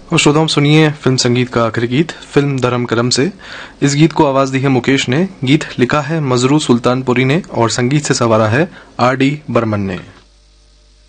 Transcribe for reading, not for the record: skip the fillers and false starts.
और श्रोताओं सुनिए फिल्म संगीत का आखिरी गीत फिल्म धर्म करम से। इस गीत को आवाज दी है मुकेश ने, गीत लिखा है मजरू सुल्तानपुरी ने और संगीत से संवारा है आर डी बर्मन ने।